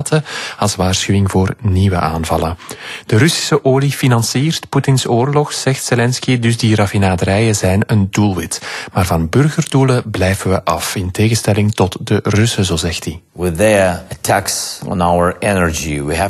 laten als waarschuwing voor nieuwe aanvallen. De Russische olie financiert Poetins oorlog, zegt Zelensky, dus die raffinaderijen zijn een doelwit. Maar van burgerdoelen blijven we af, in tegenstelling tot de Russen, zo zegt hij. With their attacks on our energy, we have